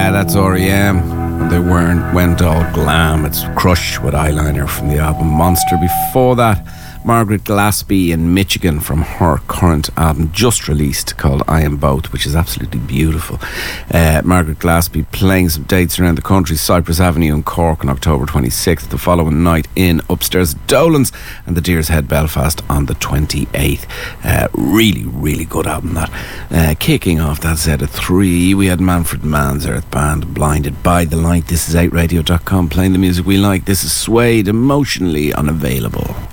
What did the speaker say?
Yeah, that's R.E.M. They went all glam. It's Crush with Eyeliner from the album Monster. Before that, Margaret Glaspie in Michigan from her current album just released called I Am Both, which is absolutely beautiful. Margaret Glaspie playing some dates around the country: Cypress Avenue in Cork on October 26th, the following night in Upstairs Dolan's and the Deer's Head Belfast on the 28th. Really, really good album that. Kicking off that set of 3, we had Manfred Mann's Earth Band, Blinded by the Light. This is 8radio.com, playing the music we like. This is Suede, Emotionally Unavailable.